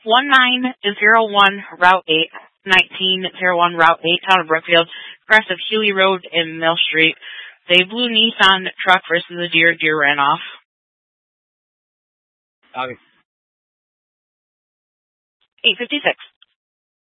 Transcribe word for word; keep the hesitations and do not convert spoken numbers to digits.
one nine zero one Route eight, nineteen oh one Route eight, Town of Brookfield, crest of Huey Road and Mill Street. The blue Nissan truck versus the deer. Deer ran off. Okay. eight fifty-six.